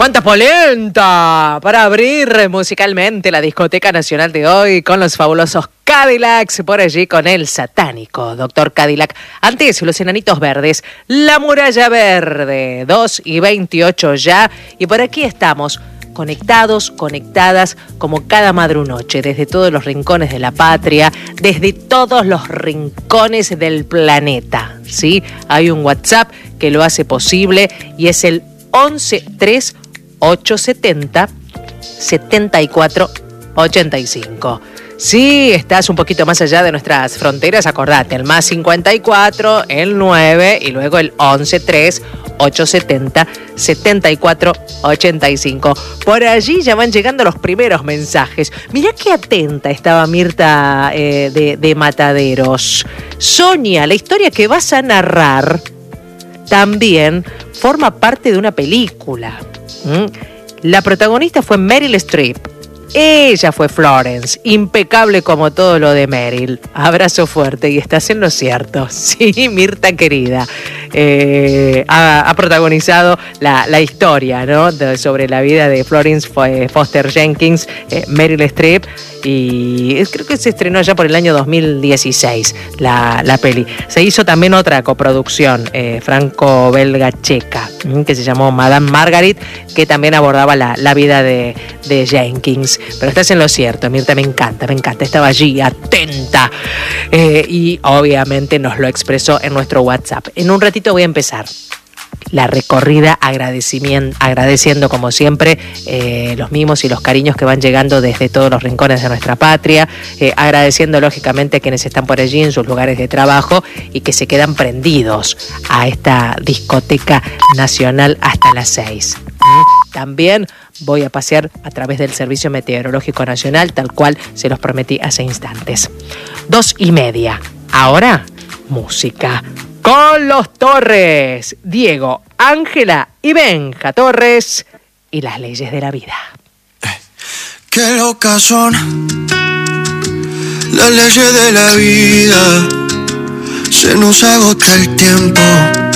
¡Cuánta polenta! Para abrir musicalmente la discoteca nacional de hoy con los fabulosos Cadillacs, por allí con el satánico Dr. Cadillac. Antes, los Enanitos Verdes, La Muralla Verde, 2:28 ya. Y por aquí estamos, conectados, conectadas, como cada madrunoche, desde todos los rincones de la patria, desde todos los rincones del planeta, ¿sí? Hay un WhatsApp que lo hace posible y es el 11-3-870-74-85. Si estás un poquito más allá de nuestras fronteras, acordate, el más 54, el 9 y luego el 11-3-870-74-85. Por allí ya van llegando los primeros mensajes. Mirá qué atenta estaba Mirta de Mataderos. Sonia, la historia que vas a narrar también forma parte de una película. La protagonista fue Meryl Streep. Ella fue Florence, impecable como todo lo de Meryl. Abrazo fuerte y estás en lo cierto. Sí, Mirta querida. Ha protagonizado la historia, ¿no? Sobre la vida de Florence Foster Jenkins, Meryl Streep. Y creo que se estrenó ya por el año 2016 la peli. Se hizo también otra coproducción franco-belga-checa que se llamó Madame Margaret, que también abordaba la vida de Jenkins. Pero estás en lo cierto, Mirta, me encanta. Estaba allí atenta y obviamente nos lo expresó en nuestro WhatsApp. En un ratito voy a empezar la recorrida agradeciendo como siempre los mimos y los cariños que van llegando desde todos los rincones de nuestra patria, agradeciendo lógicamente a quienes están por allí en sus lugares de trabajo y que se quedan prendidos a esta discoteca nacional hasta las 6. También voy a pasear a través del Servicio Meteorológico Nacional, tal cual se los prometí hace instantes. 2:30. Ahora, música. Con los Torres, Diego, Ángela y Benja Torres y las leyes de la vida. Qué locas son las leyes de la vida. Se nos agota el tiempo